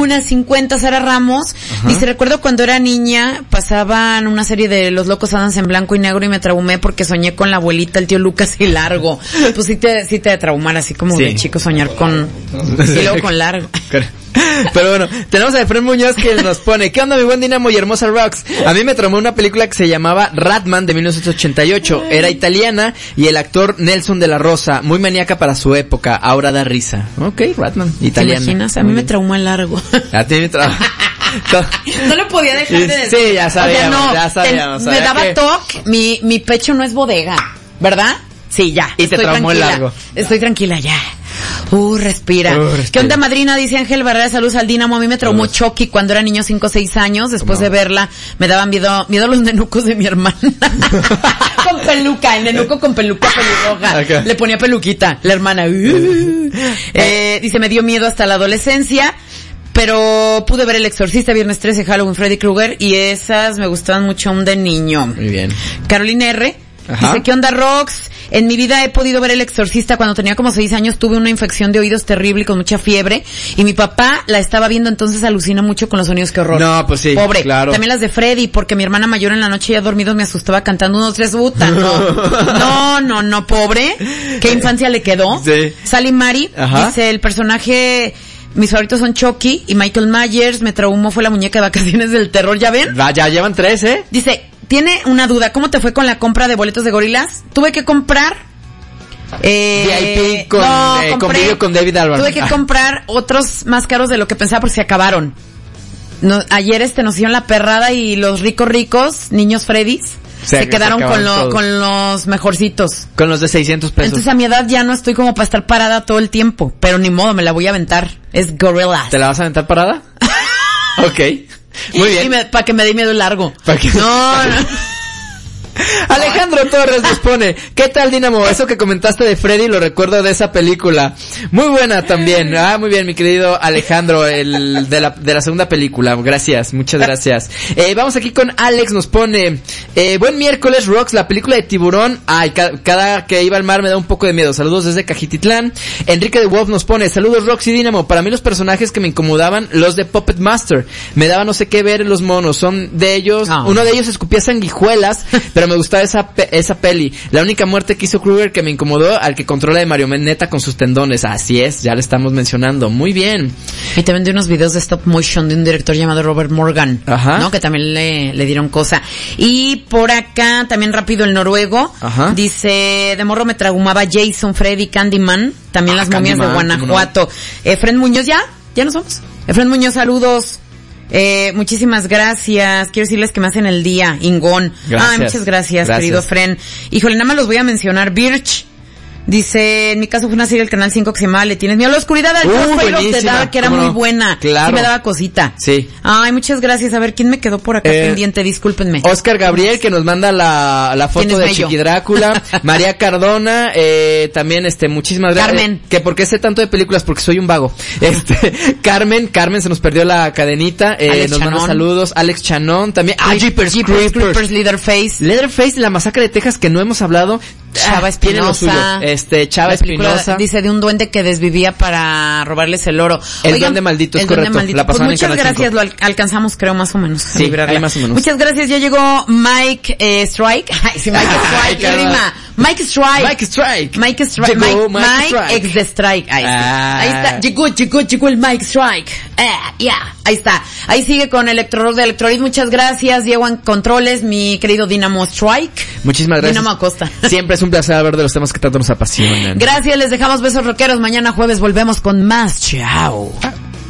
Luna 50, Sara Ramos. Dice, recuerdo cuando era niña, pasaban una serie de Los Locos Adams en blanco y negro y me traumé porque soñé con la abuelita, el tío Lucas y Largo. Pues sí te de traumar, así como de chico soñar con, y luego con Largo. Pero bueno, tenemos a Efraín Muñoz que nos pone: ¿qué onda, mi buen Dínamo y hermosa Rocks? A mí me traumó una película que se llamaba Ratman de 1988. Era italiana y el actor Nelson de la Rosa, muy maníaca para su época, ahora da risa. Ok, Ratman, italiana. ¿Te imaginas? A mí me traumó el Largo. A ti me traumó. No lo podía dejar de decir. Sí, ya sabíamos, o sea, ya sabíamos. Me daba toque, mi pecho no es bodega, ¿verdad? Sí, ya. Y te traumó el Largo. Estoy tranquila ya. Respira. ¿Qué onda, madrina? Dice Ángel Barrera, saludos al Dínamo. A mí me traumó Chucky cuando era niño, 5 o 6 años. Después de verla, me daban miedo los nenucos de mi hermana. Con peluca, el nenuco con peluca pelirroja. Okay. Le ponía peluquita, la hermana. Dice, me dio miedo hasta la adolescencia. Pero pude ver El Exorcista, Viernes 13, Halloween, Freddy Krueger. Y esas me gustaban mucho aún de niño. Muy bien. Carolina R. Dice, ¿qué onda, Rox? En mi vida he podido ver El Exorcista. Cuando tenía como 6 años tuve una infección de oídos terrible y con mucha fiebre. Y mi papá la estaba viendo, entonces alucina mucho con los sonidos, qué horror. No, pues sí, pobre. Claro. También las de Freddy, porque mi hermana mayor en la noche ya dormidos me asustaba cantando 1, 2, 3, No, pobre. ¿Qué infancia le quedó? Sí. Sally Mari dice, el personaje... Mis favoritos son Chucky y Michael Myers. Me traumó fue la muñeca de Vacaciones del Terror, ¿ya ven? Ya llevan 3, ¿eh? Dice, tiene una duda, ¿cómo te fue con la compra de boletos de Gorilas? Tuve que comprar VIP con video con David Albarn. Tuve que comprar otros más caros de lo que pensaba porque se acabaron. Ayer nos hicieron la perrada y los ricos, niños Freddys, se quedaron con los mejorcitos. Con los de 600 pesos. Entonces a mi edad ya no estoy como para estar parada todo el tiempo. Pero ni modo, me la voy a aventar. Es Gorillaz. ¿Te la vas a aventar parada? Ok. Muy bien. Para que me dé miedo largo. No. Alejandro Torres nos pone: ¿qué tal, Dínamo? Eso que comentaste de Freddy lo recuerdo de esa película. Muy buena también. Muy bien, mi querido Alejandro, de la segunda película. Gracias, muchas gracias. Vamos aquí con Alex, nos pone: buen miércoles, Rocks, la película de Tiburón. Ay, cada que iba al mar me da un poco de miedo. Saludos desde Cajititlán. Enrique de Wolf nos pone: saludos, Rocks y Dínamo. Para mí los personajes que me incomodaban, los de Puppet Master. Me daba no sé qué ver los monos. Son de ellos, uno de ellos escupía sanguijuelas, pero me gustaba esa peli. La única muerte que hizo Krueger que me incomodó, al que controla de marioneta con sus tendones. Así es, ya le estamos mencionando. Muy bien. Y también de unos videos de stop motion de un director llamado Robert Morgan, ¿no? Que también le dieron cosa. Y por acá, también rápido, el noruego. Dice, de morro me traumaba Jason, Freddy, Candyman. También las momias de Guanajuato. Efren Muñoz, ¿ya nos vamos? Efren Muñoz, saludos. Muchísimas gracias. Quiero decirles que me hacen el día, Ingón. Muchas gracias, querido Fren. Híjole, nada más los voy a mencionar. Birch dice, en mi caso fue una serie del Canal 5 que se llamaba Le tienes miedo a la oscuridad, al de Dark, que era muy buena. Claro. Sí me daba cosita. Sí. Ay, muchas gracias. A ver, ¿quién me quedó por acá pendiente? Discúlpenme. Oscar Gabriel, que nos manda la foto de Chiqui Drácula. María Cardona, también muchísimas gracias. Carmen. Que porque sé tanto de películas, porque soy un vago. Carmen se nos perdió la cadenita. Nos manda saludos. Alex Chanón también. Jeepers Creepers, Leatherface, la masacre de Texas que no hemos hablado. Chava Espinosa. Chava Espinosa. Dice, de un duende que desvivía para robarles el oro. El duende maldito, es correcto. La pues muchas gracias, lo alcanzamos, creo, más o menos. Sí, más o menos. Muchas gracias, ya llegó Mike Strike. Mike Strike, Mike ex de Strike. Ahí está. Llegó el Mike Strike. Ahí está. Ahí sigue con Electro de Electroid. Muchas gracias, Diego en controles, mi querido Dynamo Strike. Muchísimas gracias. Dynamo Acosta. Siempre es un placer hablar de los temas que tanto nos apasionan. Gracias, les dejamos besos rockeros. Mañana jueves volvemos con más. Chao.